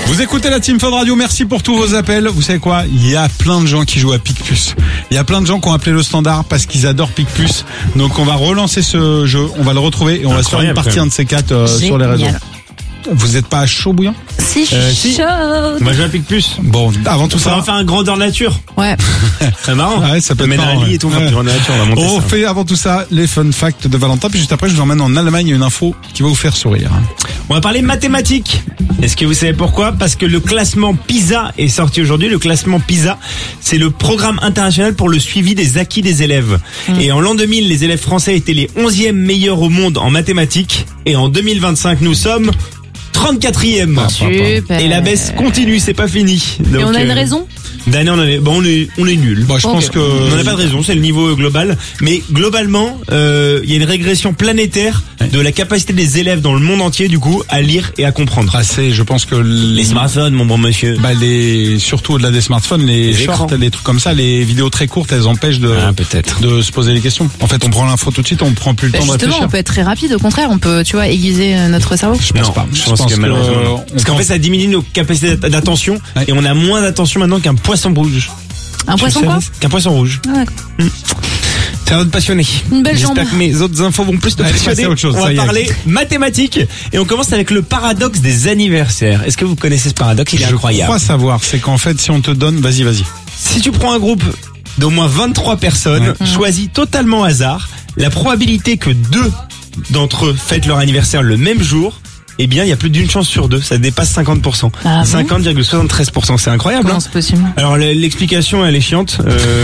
Vous écoutez la Team Fun Radio, merci pour tous vos appels. Vous savez quoi? Il y a plein de gens qui jouent à Picpus. Il y a plein de gens qui ont appelé le standard parce qu'ils adorent Picpus. Donc on va relancer ce jeu, on va le retrouver et on va se faire une partie un de ces quatre sur les réseaux. Vous êtes pas à chaud bouillant? Si, chaud. On va jouer à Picpus. Bon, avant tout ça, on va faire un grandeur nature. Ouais. C'est marrant. Ouais, ça peut être marrant. Et tout, grandeur nature, on va monter on ça. fait avant tout ça les fun facts de Valentin, puis juste après je vous emmène en Allemagne, une info qui va vous faire sourire. On va parler mathématiques. Est-ce que vous savez pourquoi? Parce que le classement PISA est sorti aujourd'hui. Le classement PISA, c'est le programme international pour le suivi des acquis des élèves. Et en l'an 2000, les élèves français étaient les 11e meilleurs au monde en mathématiques. Et en 2025, nous sommes 34e. Super. Et la baisse continue, c'est pas fini. Donc, et on a une raison? D'année on est nul. Bon, je pense que on n'a pas de raison, c'est le niveau global. Mais globalement, il y a une régression planétaire de la capacité des élèves dans le monde entier, du coup, à lire et à comprendre. Ah, je pense que les smartphones, mon bon monsieur. Surtout au-delà des smartphones, les shorts, écrans. les trucs comme ça, les vidéos très courtes, elles empêchent peut-être de se poser les questions. En fait, on prend l'info tout de suite, on prend plus le temps de Justement, réfléchir. on peut être très rapide, au contraire, on peut, tu vois, aiguiser notre cerveau. Je pense pas. Je pense que malheureusement. Parce qu'en fait, ça diminue nos capacités d'attention et on a moins d'attention maintenant qu'un poisson rouge. Un poisson quoi? Qu'un poisson rouge. Ah, d'accord. C'est un autre passionné. Une belle jambe. J'espère que mes autres infos vont plus te passionner. Autre chose, on va parler mathématiques et on commence avec le paradoxe des anniversaires. Est-ce que vous connaissez ce paradoxe? Il est incroyable. Je crois savoir, c'est qu'en fait, si on te donne, vas-y. Si tu prends un groupe d'au moins 23 personnes, choisis totalement au hasard, la probabilité que 2 d'entre eux fêtent leur anniversaire le même jour, eh bien, il y a plus d'une chance sur 2. Ça dépasse 50%. Ah bon? 50,73%. C'est incroyable. Comment c'est possible? Alors, l'explication, elle est chiante.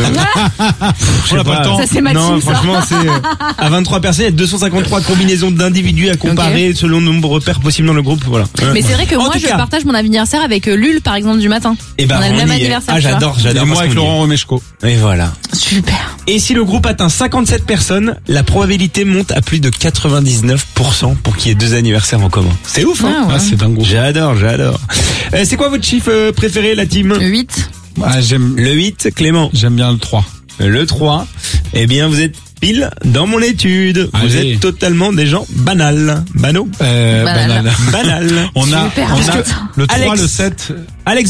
On n'a pas le temps. Ça, c'est Maxime, non, ça. franchement, c'est, à 23 personnes, il y a 253 combinaisons d'individus à comparer selon le nombre de repères possibles dans le groupe. Voilà. Mais c'est vrai que moi, je partage mon anniversaire avec Lul, par exemple, du matin. Et ben, on a le même anniversaire. Ah, j'adore. Et moi avec Laurent Romeshko. Et voilà. Super. Et si le groupe atteint 57 personnes, la probabilité monte à plus de 99% pour qu'il y ait 2 anniversaires en commun. C'est ouf, hein? Ah, ouais. C'est dingue. J'adore. C'est quoi votre chiffre préféré, la team? 8. Le 8, Clément. J'aime bien le 3. Le 3, eh bien, vous êtes pile dans mon étude. Vous Allez. êtes totalement des gens banals. Banaux? Banal. Banal. On a le 3, Alex- le 7. Alex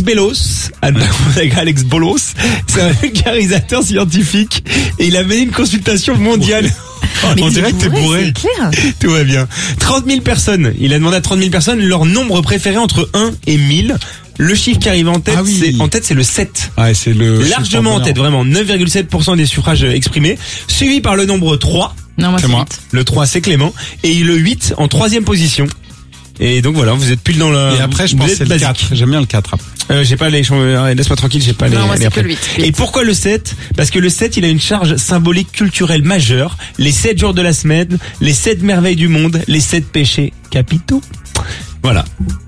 Bolos, c'est un vulgarisateur scientifique et il a mené une consultation mondiale. On dirait que t'es bourré. C'est clair. Tout va bien. 30 000 personnes. Il a demandé à 30 000 personnes leur nombre préféré entre 1 et 1000. Le chiffre qui arrive en tête, c'est le 7. Ouais, c'est le Largement en tête, vraiment. 9,7% des suffrages exprimés. Suivi par le nombre 3. Non, moi, C'est c'est moi. 8. Le 3, c'est Clément. Et le 8 en 3e position. Et donc voilà, vous êtes pile dans la... Et après, je pense que c'est le 4. J'aime bien le 4. J'ai pas les... Laisse-moi tranquille, j'ai pas les... Non, moi, les c'est après. que le 8. Et pourquoi le 7? Parce que le 7, il a une charge symbolique culturelle majeure. Les 7 jours de la semaine, les 7 merveilles du monde, les 7 péchés capitaux. Voilà.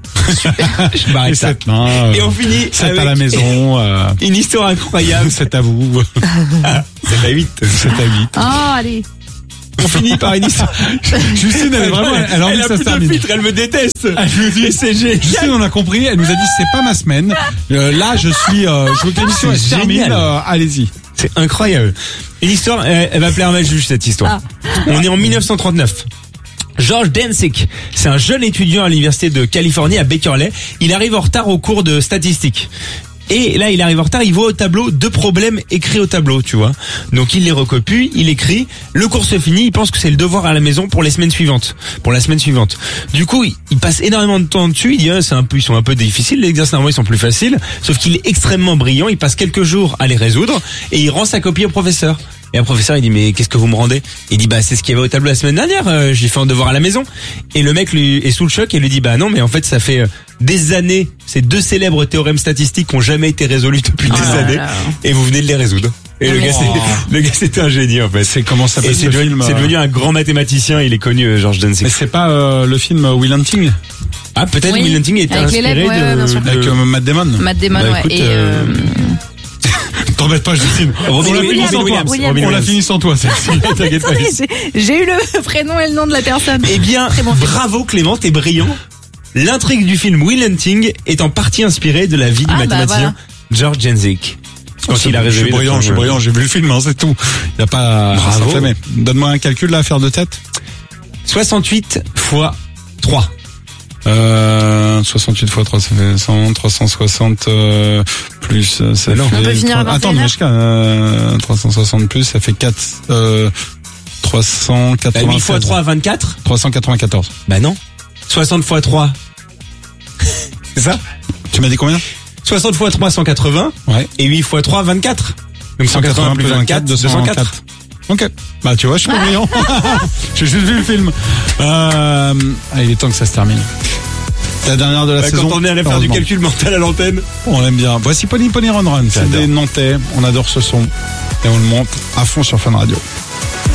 Je m'arrête là. Et on finit 7 avec à la maison. une histoire incroyable. 7 à vous. 7 à 8. 7 à 8. Oh, allez. On finit par une histoire. Justine, elle est vraiment, elle a envie que ça se plus de termine. filtre, elle me déteste. Et c'est génial. Justine, on a compris, elle nous a dit c'est pas ma semaine. Là, je veux que l'émission elle se termine. génial. Allez-y. C'est incroyable. Une histoire, elle va plaire à ma juge, cette histoire. On est en 1939. George Danzig, c'est un jeune étudiant à l'université de Californie à Berkeley. Il arrive en retard au cours de statistiques. Et là, il arrive en retard, il voit au tableau 2 problèmes écrits au tableau, tu vois. Donc il les recopie, il écrit, le cours se finit, il pense que c'est le devoir à la maison pour la semaine suivante. Du coup, il passe énormément de temps dessus, il dit, ils sont un peu difficiles, les exercices normalement ils sont plus faciles, sauf qu'il est extrêmement brillant, il passe quelques jours à les résoudre, et il rend sa copie au professeur. Et un professeur, il dit, mais qu'est-ce que vous me rendez? Il dit, c'est ce qu'il y avait au tableau la semaine dernière, j'ai fait un devoir à la maison. Et le mec lui est sous le choc et lui dit, non, mais en fait, ça fait des années, ces 2 célèbres théorèmes statistiques qui ont jamais été résolus depuis des années, et vous venez de les résoudre. Et le gars, c'était un génie, en fait. C'est comment ça s'appelle ce film? C'est devenu un grand mathématicien, il est connu, George Danzig. Mais c'est pas le film Will Hunting? Ah, peut-être Oui, Will Hunting était avec inspiré l'élève, ouais, bien sûr. Avec Matt Damon. Matt Damon, Bah, ouais. écoute, Et T'embête pas, Justine. On l'a fini sans toi. On l'a fini sans toi, celle-ci. T'inquiète pas. j'ai eu le prénom et le nom de la personne. Eh bien, bravo Clément, t'es brillant. L'intrigue du film Will Hunting est en partie inspirée de la vie du mathématicien George Danzig. Quand il a résolu. Je suis brillant, j'ai vu le film, c'est tout. Il n'y a pas à' Donne-moi un calcul là à faire de tête. 68 fois 3. 68 x 3, ça fait 100, 360 plus ça fait... On peut finir à Attends, 360 plus, ça fait 4... 396. 8 x 3, 24 394. Bah non. 60 x 3. C'est ça? Tu m'as dit combien? 60 x 3, 180. Ouais. Et 8 x 3, 24. Donc 180 plus 24, 204. Ok. Bah, tu vois, je suis pas brillant. J'ai juste vu le film. Il est temps que ça se termine. C'est la dernière de la saison. Quand on est allé faire du calcul mental à l'antenne. On l'aime bien. Voici Pony Pony Run Run. C'est des Nantais. On adore ce son. Et on le monte à fond sur Fun Radio.